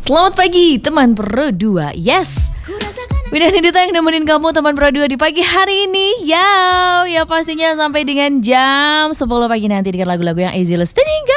Selamat pagi teman Pro 2. Yes, Widya Nidita yang nemenin kamu teman Pro 2 di pagi hari ini. Ya pastinya sampai dengan jam 10 pagi nanti dengan lagu-lagu yang easy listening